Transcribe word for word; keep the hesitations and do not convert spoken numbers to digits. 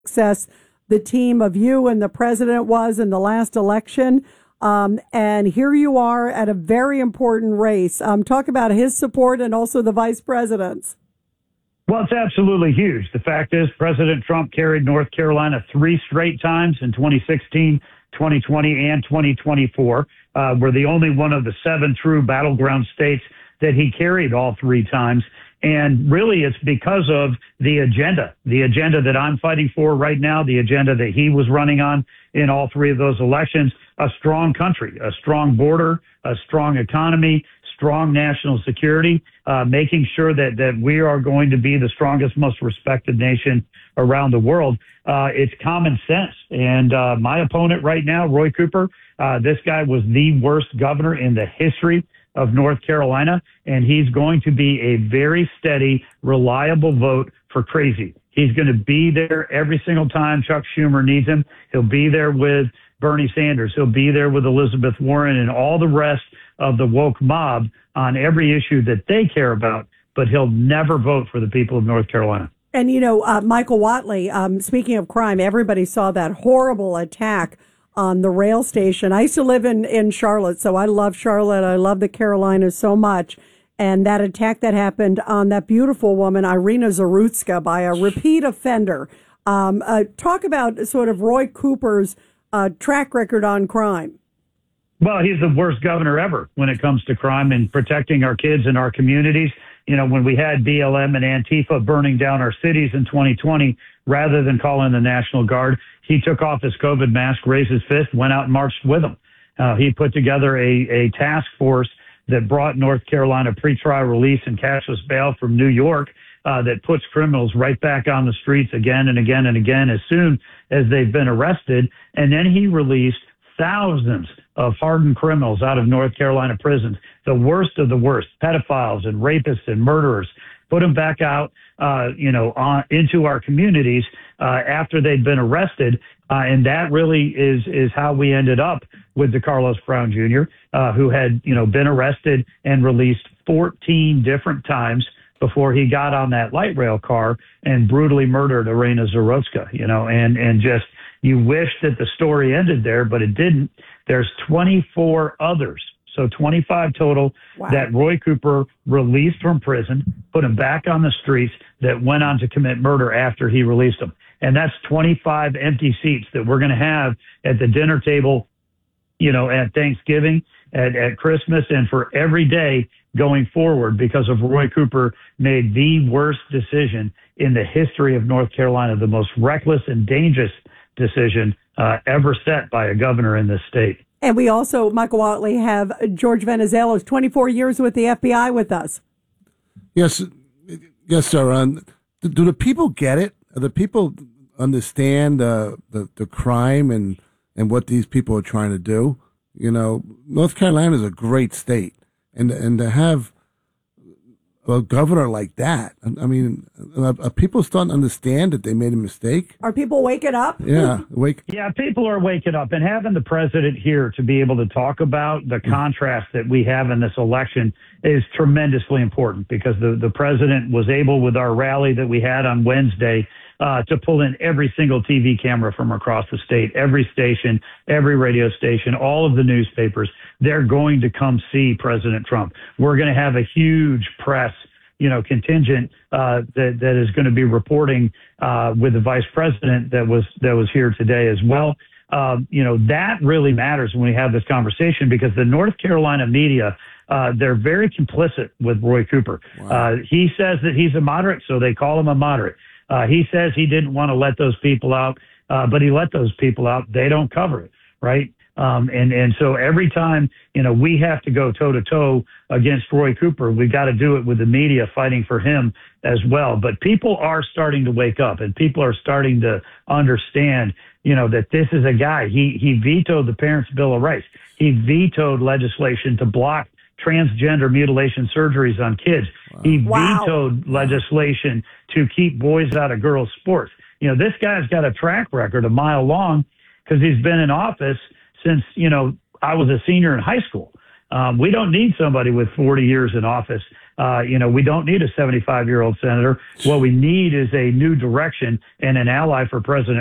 success the team of you and the president was in the last election. Um, and here you are at a very important race. Um, talk about his support and also the vice president's. Well, it's absolutely huge. The fact is, President Trump carried North Carolina three straight times in twenty sixteen, twenty twenty, and twenty twenty-four. Uh, we're the only one of the seven true battleground states that he carried all three times. And really, it's because of the agenda, the agenda that I'm fighting for right now, the agenda that he was running on in all three of those elections, a strong country, a strong border, a strong economy, strong national security, uh, making sure that, that we are going to be the strongest, most respected nation around the world. Uh, it's common sense. And uh, my opponent right now, Roy Cooper, uh, this guy was the worst governor in the history of North Carolina, and he's going to be a very steady, reliable vote for crazy. He's going to be there every single time Chuck Schumer needs him. He'll be there with Bernie Sanders. He'll be there with Elizabeth Warren and all the rest of the woke mob on every issue that they care about, but he'll never vote for the people of North Carolina. And, you know, uh, Michael Whatley, um, speaking of crime, everybody saw that horrible attack on the rail station. I used to live in, in Charlotte, so I love Charlotte. I love the Carolinas so much. And that attack that happened on that beautiful woman, Irina Zarutska, by a repeat offender. Um, uh, talk about sort of Roy Cooper's uh, track record on crime. Well, he's the worst governor ever when it comes to crime and protecting our kids and our communities. You know, when we had B L M and Antifa burning down our cities in twenty twenty, rather than calling the National Guard, he took off his COVID mask, raised his fist, went out and marched with them. Uh, he put together a, a task force that brought North Carolina pretrial release and cashless bail from New York uh, that puts criminals right back on the streets again and again and again as soon as they've been arrested. And then he released thousands of hardened criminals out of North Carolina prisons, the worst of the worst, pedophiles and rapists and murderers, put them back out, uh, you know, on, into our communities uh, after they'd been arrested. Uh, and that really is is how we ended up with DeCarlos Brown Junior, uh, who had, you know, been arrested and released fourteen different times before he got on that light rail car and brutally murdered Irina Zarutska, you know, and, and just, you wish that the story ended there, but it didn't. There's twenty-four others, so twenty-five total, wow, that Roy Cooper released from prison, put them back on the streets, that went on to commit murder after he released them. And that's twenty-five empty seats that we're going to have at the dinner table, you know, at Thanksgiving, at, at Christmas, and for every day going forward, because of Roy Cooper made the worst decision in the history of North Carolina, the most reckless and dangerous decision uh, ever set by a governor in this state. And we also, Michael Whatley, have George Venizelos, twenty-four years with the F B I, with us. Yes, yes, sir. Um, do the people get it? Do the people understand uh, the the crime and, and what these people are trying to do? You know, North Carolina is a great state, and and to have a governor like that, I mean, are, are people starting to understand that they made a mistake? Are people waking up? Yeah, wake. Yeah, people are waking up, and having the president here to be able to talk about the contrast that we have in this election is tremendously important, because the, the president was able, with our rally that we had on Wednesday, uh, to pull in every single T V camera from across the state, every station, every radio station, all of the newspapers. They're going to come see President Trump. We're going to have a huge press, you know, contingent uh, that that is going to be reporting uh, with the vice president that was that was here today as well. Uh, you know, that really matters when we have this conversation, because the North Carolina media, uh, they're very complicit with Roy Cooper. Wow. Uh, he says that he's a moderate, so they call him a moderate. Uh, he says he didn't want to let those people out, uh, but he let those people out. They don't cover it, right? Um, and, and so every time, you know, we have to go toe to toe against Roy Cooper, we've got to do it with the media fighting for him as well. But people are starting to wake up, and people are starting to understand, you know, that this is a guy. He, he vetoed the Parents' Bill of Rights. He vetoed legislation to block transgender mutilation surgeries on kids. Wow. He wow. vetoed legislation to keep boys out of girls' sports. You know, this guy's got a track record a mile long, because he's been in office since, you know, I was a senior in high school. Um, we don't need somebody with forty years in office Uh, you know, we don't need a seventy-five-year-old senator. What we need is a new direction and an ally for President